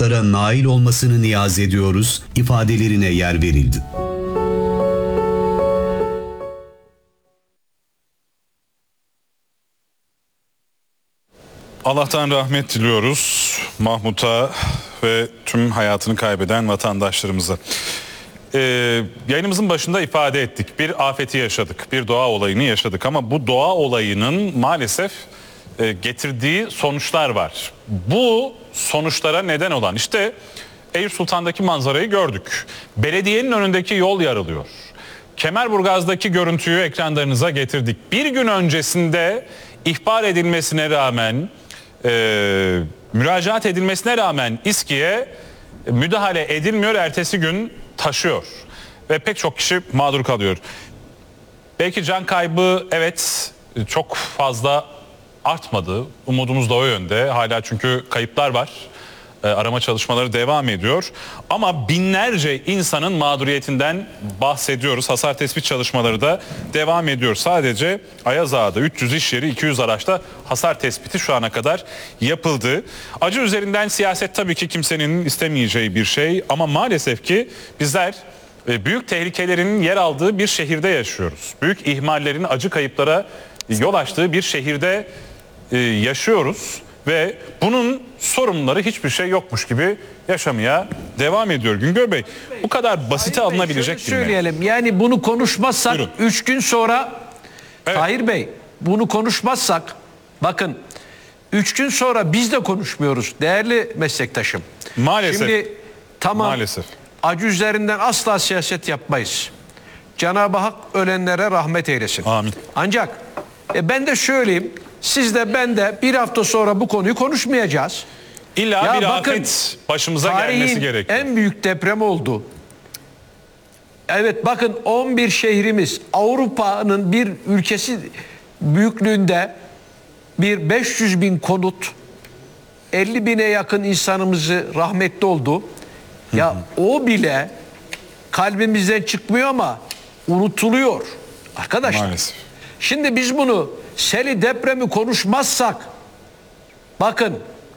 şartlara nail olmasını niyaz ediyoruz ifadelerine yer verildi. Allah'tan rahmet diliyoruz Mahmut'a ve tüm hayatını kaybeden vatandaşlarımıza. Yayınımızın başında ifade ettik. Bir afeti yaşadık, bir doğa olayını yaşadık ama bu doğa olayının maalesef getirdiği sonuçlar var. Bu sonuçlara neden olan işte Eyüp Sultan'daki manzarayı gördük. Belediyenin önündeki yol yarılıyor. Kemerburgaz'daki görüntüyü ekranlarınıza getirdik. Bir gün öncesinde ihbar edilmesine rağmen, müracaat edilmesine rağmen İSKİ'ye müdahale edilmiyor, ertesi gün taşıyor. Ve pek çok kişi mağdur kalıyor. Belki can kaybı evet çok fazla artmadı. Umudumuz da o yönde. Hala çünkü kayıplar var. Arama çalışmaları devam ediyor. Ama binlerce insanın mağduriyetinden bahsediyoruz. Hasar tespit çalışmaları da devam ediyor. Sadece Ayaz Ağa'da 300 iş yeri, 200 araçta hasar tespiti şu ana kadar yapıldı. Acı üzerinden siyaset tabii ki kimsenin istemeyeceği bir şey. Ama maalesef ki bizler büyük tehlikelerin yer aldığı bir şehirde yaşıyoruz. Büyük ihmallerin acı kayıplara yol açtığı bir şehirde yaşıyoruz. Ve bunun sorumluları hiçbir şey yokmuş gibi yaşamaya devam ediyor. Güngör Bey, bu kadar basite alınabilecek bir söyleyelim. Yani bunu konuşmazsak 3 gün sonra evet. Tahir Bey, bunu konuşmazsak bakın 3 gün sonra biz de konuşmuyoruz değerli meslektaşım. Maalesef. Şimdi tamam, maalesef. acı üzerinden asla siyaset yapmayız. Cenab-ı Hak ölenlere rahmet eylesin. Amin. Ancak ben de söyleyeyim, siz de ben de bir hafta sonra bu konuyu konuşmayacağız. İlla ya bir bakın, afet başımıza gelmesi gerekiyor. en büyük deprem oldu. Evet bakın 11 şehrimiz Avrupa'nın bir ülkesi büyüklüğünde bir 500 bin konut, 50 bine yakın insanımızı rahmetli oldu. Ya o bile kalbimizden çıkmıyor ama unutuluyor arkadaşlar. Maalesef. Şimdi biz bunu seli depremi konuşmazsak bakın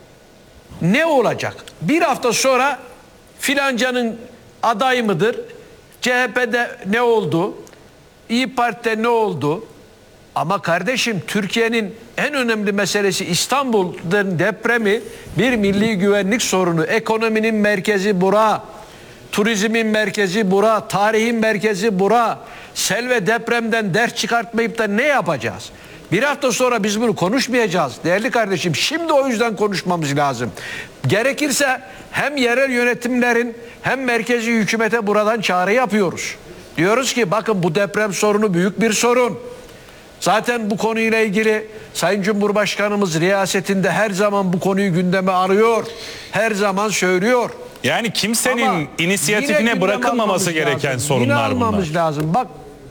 ne olacak? Bir hafta sonra filancanın aday mıdır? CHP'de ne oldu? İYİ Parti'de ne oldu? Ama kardeşim Türkiye'nin en önemli meselesi İstanbul'un depremi bir milli güvenlik sorunu. Ekonominin merkezi bura. Turizmin merkezi bura. Tarihin merkezi bura. Sel ve depremden ders çıkartmayıp da ne yapacağız? Bir hafta sonra biz bunu konuşmayacağız değerli kardeşim. Şimdi o yüzden konuşmamız lazım. Gerekirse hem yerel yönetimlerin hem merkezi hükümete buradan çağrı yapıyoruz. Diyoruz ki bakın bu deprem sorunu büyük bir sorun. Zaten bu konuyla ilgili Sayın Cumhurbaşkanımız riyasetinde her zaman bu konuyu gündeme alıyor. Her zaman söylüyor. Yani kimsenin ama inisiyatifine bırakılmaması gereken lazım. sorunlar yine bunlar. almamız lazım. Bak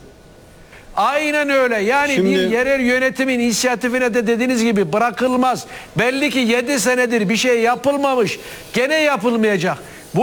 aynen öyle. Yani Şimdi, bir yerel yönetimin inisiyatifine de dediğiniz gibi bırakılmaz. Belli ki 7 senedir bir şey yapılmamış. Gene yapılmayacak.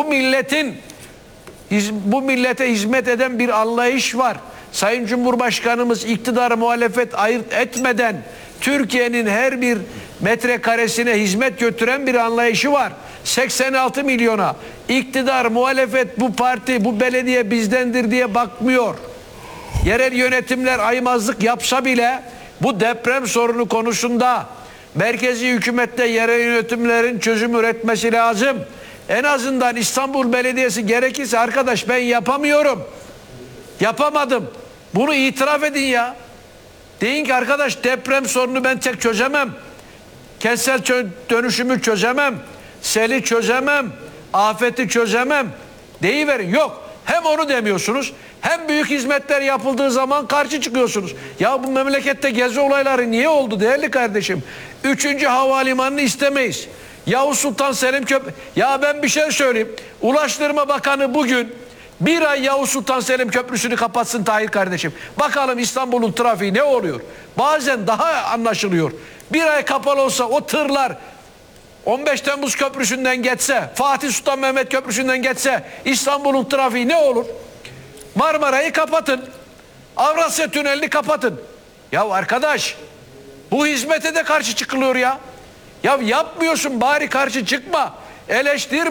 Bu millete hizmet eden bir anlayış var. Sayın Cumhurbaşkanımız iktidar muhalefet ayırt etmeden Türkiye'nin her bir metrekaresine hizmet götüren bir anlayışı var. 86 milyona iktidar muhalefet bu parti bu belediye bizdendir diye bakmıyor. Yerel yönetimler aymazlık yapsa bile bu deprem sorunu konusunda merkezi hükümette yerel yönetimlerin çözüm üretmesi lazım. En azından İstanbul Belediyesi gerekirse arkadaş ben yapamıyorum. Yapamadım. Bunu itiraf edin ya. Deyin ki arkadaş deprem sorunu ben tek çözemem. Kentsel dönüşümü çözemem. Seli çözemem. Afeti çözemem. Deyiverin. Yok. Hem onu demiyorsunuz hem büyük hizmetler yapıldığı zaman karşı çıkıyorsunuz. Ya bu memlekette gezi olayları niye oldu değerli kardeşim? 3. havalimanını istemeyiz. Yavuz Sultan Selim Köprüsü. Ya ben bir şey söyleyeyim. Ulaştırma Bakanı bugün bir ay Yavuz Sultan Selim Köprüsü'nü kapatsın Tahir kardeşim. Bakalım İstanbul'un trafiği ne oluyor? Bazen daha anlaşılıyor. Bir ay kapalı olsa o tırlar 15 Temmuz Köprüsü'nden geçse, Fatih Sultan Mehmet Köprüsü'nden geçse İstanbul'un trafiği ne olur? Marmara'yı kapatın. Avrasya Tüneli'ni kapatın. Ya arkadaş bu hizmete de karşı çıkılıyor ya. Ya yapmıyorsun bari karşı çıkma. Eleştirme.